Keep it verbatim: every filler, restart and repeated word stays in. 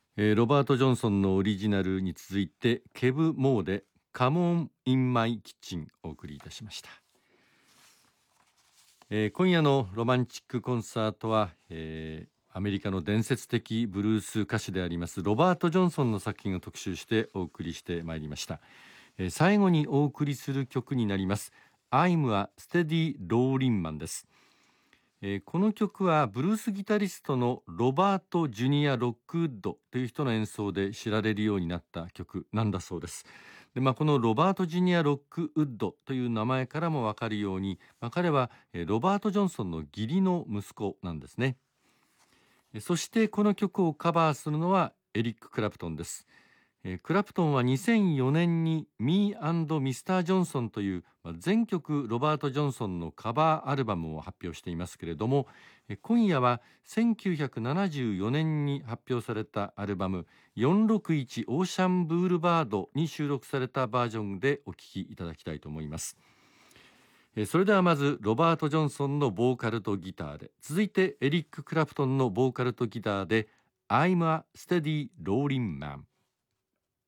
えーロバート・ジョンソンのオリジナルに続いてケブ・モーで Come on in my kitchen をお送りいたしました。えー今夜のロマンチックコンサートは、えーアメリカの伝説的ブルース歌手でありますロバート・ジョンソンの作品を特集してお送りしてまいりました。えー最後にお送りする曲になります I'm a Steady Rollin' Man です。えーこの曲はブルースギタリストのロバート・ジュニア・ロックウッドという人の演奏で知られるようになった曲なんだそうです。で、まあ、このロバート・ジュニア・ロックウッドという名前からもわかるように、まあ、彼はえーロバート・ジョンソンの義理の息子なんですね。えーそしてこの曲をカバーするのはエリック・クラプトンです。えークラプトンはにせんよねんに Me and ミスター・ジョンソンという、まあ、全曲ロバート・ジョンソンのカバーアルバムを発表していますけれども、えー今夜はせんきゅうひゃくななじゅうよねんに発表されたアルバムよんろくいちオーシャンブールバードに収録されたバージョンでお聴きいただきたいと思います。えーそれではまずロバート・ジョンソンのボーカルとギターで、続いてエリック・クラプトンのボーカルとギターで I'm a Steady Rollin' Man。